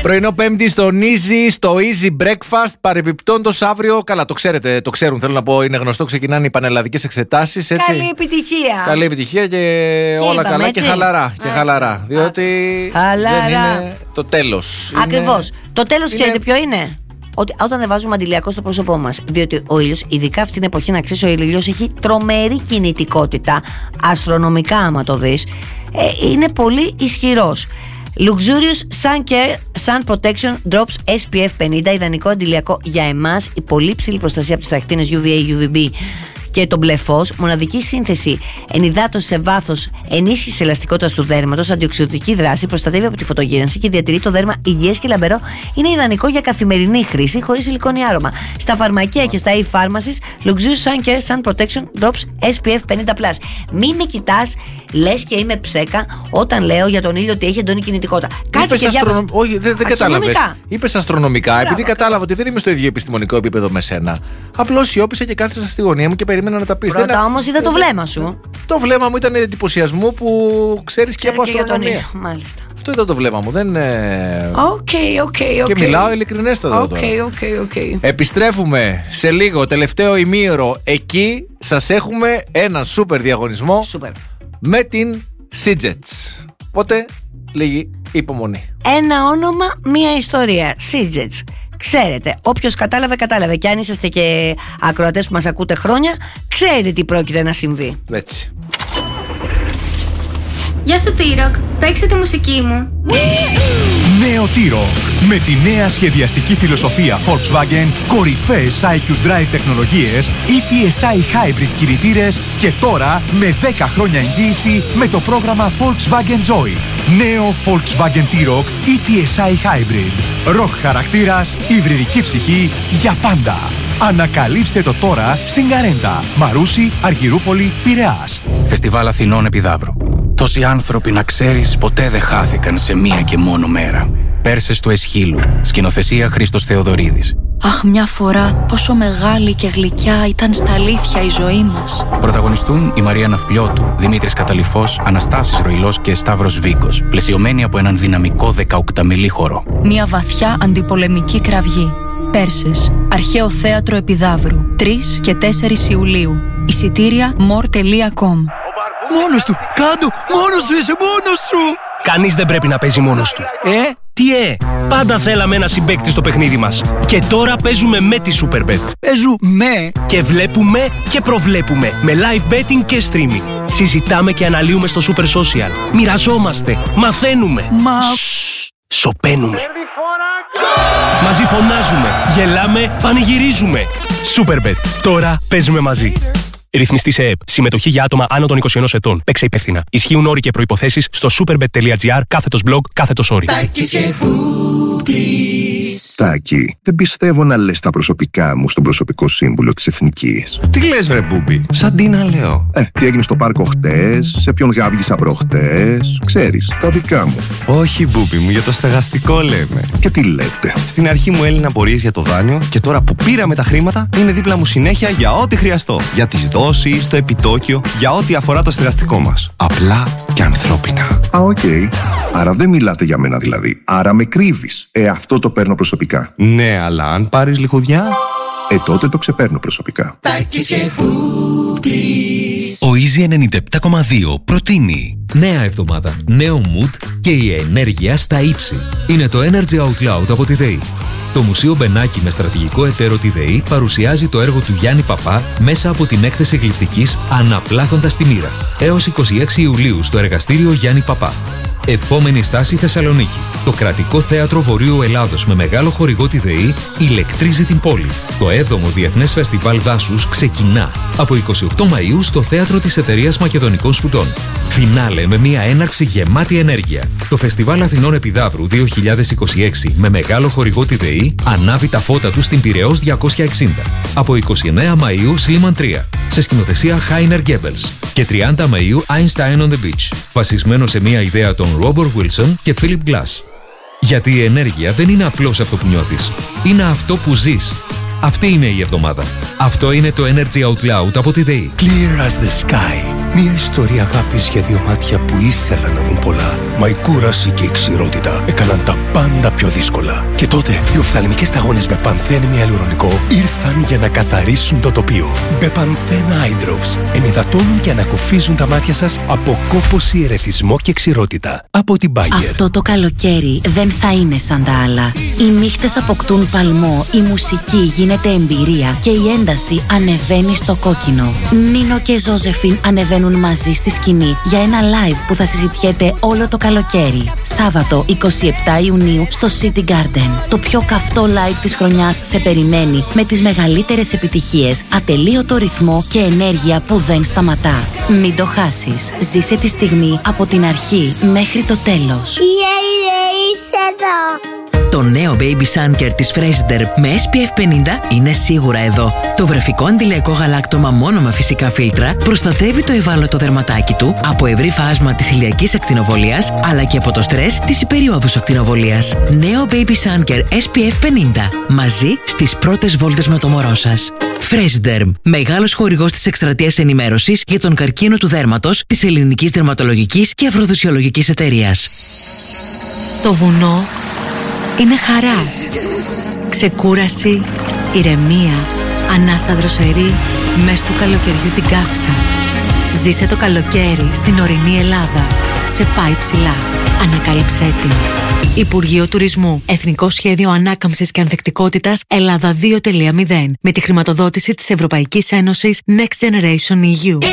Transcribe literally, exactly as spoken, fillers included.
Πρωινό Πέμπτη στον Easy, στο Easy Breakfast. Παρεμπιπτόντως αύριο, καλά το ξέρετε, το ξέρουν, θέλω να πω, είναι γνωστό, ξεκινάνε οι πανελλαδικές εξετάσεις. Έτσι. Καλή επιτυχία. Καλή επιτυχία και, και όλα είπαμε, καλά έτσι. Και χαλαρά. Και χαλαρά. Διότι χαλαρά. Δεν είναι το τέλος. Ακριβώς. Είναι... Το τέλος είναι... ξέρετε ποιο είναι? Ότι όταν δεν βάζουμε αντιλιακό στο πρόσωπό μας. Διότι ο ήλιος, ειδικά αυτή την εποχή, να ξέρεις, ο ήλιος έχει τρομερή κινητικότητα. Αστρονομικά, άμα το δεις, ε, είναι πολύ ισχυρός. Luxurious Sun Care Sun Protection Drops ες πι εφ πενήντα, ιδανικό αντιλιακό για εμάς. Η πολύ ψηλή προστασία από τις ακτίνες γιου βι έι, γιου βι μπι και το μπλε φως. Μοναδική σύνθεση ενυδάτωση σε βάθος, ενίσχυση ελαστικότητας του δέρματος, αντιοξυδοτική δράση, προστατεύει από τη φωτογύρανση και διατηρεί το δέρμα υγιές και λαμπερό. Είναι ιδανικό για καθημερινή χρήση, χωρίς σιλικόνη άρωμα. Στα φαρμακεία και στα e-pharmacies, Luxurious Sun Care Sun Protection Drops ες πι εφ πενήντα πλας. Μην με κοιτάς, λες και είμαι ψέκα όταν λέω για τον ήλιο ότι έχει έντονη κινητικότητα. Κάτσε και αστρονο... διάβασε. Όχι, δεν, δεν κατάλαβες. Είπες αστρονομικά, Μπράβο. Επειδή κατάλαβα ότι δεν είμαι στο ίδιο επιστημονικό επίπεδο με σένα. Απλώς σιώπησα και κάθισα στη γωνία μου και περίμενα να τα πεις. Πρώτα δεν... όμως είδα το βλέμμα σου. Το βλέμμα μου ήταν εντυπωσιασμού που ξέρεις και από αστρονομία. Μάλιστα. Αυτό ήταν το βλέμμα μου. Δεν. Οκ, οκ, οκ. Και μιλάω ειλικρινέστατα okay, τώρα. Okay, okay. Επιστρέφουμε σε λίγο, τελευταίο ημίωρο. Εκεί σας έχουμε έναν σούπερ διαγωνισμό. Super. Με την Seagets. Οπότε λίγη υπομονή. Ένα όνομα, μία ιστορία. Seagets. Ξέρετε, όποιος κατάλαβε, κατάλαβε. Και αν είσαστε και ακροατές που μας ακούτε χρόνια, ξέρετε τι πρόκειται να συμβεί. Έτσι. Γεια σου T-Rock, παίξε τη μουσική μου. Νέο T-Rock. Με τη νέα σχεδιαστική φιλοσοφία Volkswagen, κορυφαίες άι κιου Drive τεχνολογίες, ι τι ες άι Hybrid κινητήρες και τώρα με δέκα χρόνια εγγύηση με το πρόγραμμα Volkswagen Joy. Νέο Volkswagen T-Rock ι τι ες άι Hybrid. Rock χαρακτήρας, υβριδική ψυχή για πάντα. Ανακαλύψτε το τώρα στην Καρέντα, Μαρούσι, Αργυρούπολη, Πειραιάς. Φεστιβάλ Αθηνών Επιδαύρου. Τόσοι άνθρωποι, να ξέρεις, ποτέ δεν χάθηκαν σε μία και μόνο μέρα. Πέρσες του Εσχύλου. Σκηνοθεσία Χρήστος Θεοδωρίδης. Αχ, μια φορά πόσο μεγάλη και γλυκιά ήταν στα αλήθεια η ζωή μας. Πρωταγωνιστούν η Μαρία Ναυπλιώτου, Δημήτρης Καταλυφός, Αναστάσης Ροϊλός και Σταύρος Βίκος. Πλαισιωμένοι από έναν δυναμικό δεκαοκταμιλή χορό. Μια βαθιά αντιπολεμική κραυγή. Πέρσες, Αρχαίο Θέατρο Επιδαύρου. τρεις και τέσσερις Ιουλίου. Εισιτήρια more τελεία com. Μόνος του! Κάντο! Μόνος σου είσαι! Μόνος σου! Κανείς δεν πρέπει να παίζει μόνος του. Ε? Τι ε! Πάντα θέλαμε ένα συμπαίκτη στο παιχνίδι μας. Και τώρα παίζουμε με τη Superbet. Παίζουμε! Και βλέπουμε και προβλέπουμε. Με live betting και streaming. Συζητάμε και αναλύουμε στο Super Social. Μοιραζόμαστε. Μαθαίνουμε. Μα... Σοπαίνουμε. Μαζί φωνάζουμε. Γελάμε. Πανηγυρίζουμε. Superbet. Τώρα παίζουμε μαζί. Ρυθμιστή σε ΕΕΠ. Συμμετοχή για άτομα άνω των είκοσι ενός ετών. Παίξε υπεύθυνα. Ισχύουν όροι και προϋποθέσεις στο superbet.gr κάθετος blog κάθετος όροι. Τάκη, δεν πιστεύω να λες τα προσωπικά μου στον προσωπικό σύμβουλο της Εθνικής. Τι λες βρε Μπούμπι, σαν τι να λέω. Ε, τι έγινε στο πάρκο χτες, σε ποιον γάβγισα προχτές, ξέρεις, τα δικά μου. Όχι Μπούμπι μου, για το στεγαστικό λέμε. Και τι λέτε. Στην αρχή μου έλυνα απορίες για το δάνειο και τώρα που πήραμε τα χρήματα είναι δίπλα μου συνέχεια για ό,τι χρειαστώ. Για τις δόσεις, το επιτόκιο, για ό,τι αφορά το στεγαστικό μας. Απλά και ανθρώπινα. Α, οκ. Okay. Άρα δεν μιλάτε για μένα δηλαδή. Άρα με κρύβεις. Ε, αυτό το παίρνω προσωπικά. Ναι, αλλά αν πάρεις λιχουδιά... Ε, τότε το ξεπαίρνω προσωπικά. Ο Easy ενενήντα επτά κόμμα δύο προτείνει νέα εβδομάδα, νέο mood και η ενέργεια στα ύψη. Είναι το Energy Out Loud από τη ΔΕΗ. Το Μουσείο Μπενάκη με στρατηγικό εταίρο τη ΔΕΗ παρουσιάζει το έργο του Γιάννη Παπά μέσα από την έκθεση γλυπτικής «Αναπλάθοντας τη μοίρα» έως εικοστή έκτη Ιουλίου στο εργαστήριο Γιάννη Παπά. Επόμενη στάση Θεσσαλονίκη. Το Κρατικό Θέατρο Βορείου Ελλάδος με μεγάλο χορηγό τη ΔΕΗ ηλεκτρίζει την πόλη. Το έβδομο Διεθνές Φεστιβάλ Δάσους ξεκινά από εικοστή ογδόη Μαΐου στο Θέατρο της Εταιρείας Μακεδονικών Σπουδών. Φινάλε με μια έναρξη γεμάτη ενέργεια. Το Φεστιβάλ Αθηνών Επιδαύρου δύο χιλιάδες είκοσι έξι με μεγάλο χορηγό τη ΔΕΗ ανάβει τα φώτα του στην Πειραιώς διακόσια εξήντα. Από εικοστή ενάτη Μαΐου Σλίμαν τρία. Σε σκηνοθεσία Χάινερ Γκέμπελς. Και τριάντα Μαΐου Einstein on the Beach. Βασισμένο σε μια ιδέα των Ρόμπορτ Βίλσον και Φίλιπ Glass. Γιατί η ενέργεια δεν είναι απλώς αυτό που νιώθεις. Είναι αυτό που ζεις. Αυτή είναι η εβδομάδα. Αυτό είναι το Energy Out Loud από τη ΔΕΗ. Clear as the sky. Μια ιστορία αγάπης για δύο μάτια που ήθελαν να δουν πολλά. Μα η κούραση και η ξηρότητα έκαναν τα πάντα πιο πιο δύσκολα. Και τότε οι οφθαλμικές σταγόνες Μπεπανθέν με ιαλουρονικό ήρθαν για να καθαρίσουν το τοπίο. Μπεπανθέν Eye Drops ενυδατώνουν και ανακουφίζουν τα μάτια σας από κόπωση, ερεθισμό και ξηρότητα. Από την Bayer. Αυτό το καλοκαίρι δεν θα είναι σαν τα άλλα. Οι νύχτες αποκτούν παλμό, η μουσική γίνεται εμπειρία και η ένταση ανεβαίνει στο κόκκινο. Νίνο και Ζώζεφιν ανεβαίνουν μαζί στη σκηνή για ένα live που θα συζητιέται όλο το καλοκαίρι. Σάββατο εικοστή εβδόμη Ιουνίου στο City Garden. Το πιο καυτό live της χρονιάς σε περιμένει με τις μεγαλύτερες επιτυχίες, ατελείωτο ρυθμό και ενέργεια που δεν σταματά. Μην το χάσεις. Ζήσε τη στιγμή από την αρχή μέχρι το τέλος. Το νέο Baby Sun Care της Freshderm με ες πι εφ πενήντα είναι σίγουρα εδώ. Το βρεφικό αντιλιακό γαλάκτωμα μόνο με φυσικά φίλτρα προστατεύει το ευάλωτο δερματάκι του από ευρύ φάσμα της ηλιακής ακτινοβολίας αλλά και από το στρες της υπεριόδους ακτινοβολίας. Νέο Baby Sun Care ες πι εφ πενήντα. Μαζί στις πρώτες βόλτες με το μωρό σας. Freshderm. Μεγάλος χορηγός της εκστρατείας ενημέρωσης για τον καρκίνο του δέρματος της Ελληνικής Δερματολογικής και Αφροδισιολογικής Εταιρείας. Το βουνό είναι χαρά, ξεκούραση, ηρεμία, ανάσα δροσερή, μες του καλοκαιριού την κάψα. Ζήσε το καλοκαίρι στην ορεινή Ελλάδα. Σε πάει ψηλά. Ανακάλυψέ την. Υπουργείο Τουρισμού. Εθνικό Σχέδιο Ανάκαμψης και Ανθεκτικότητας Ελλάδα δύο τελεία μηδέν. Με τη χρηματοδότηση της Ευρωπαϊκής Ένωσης Next Generation ι γιου.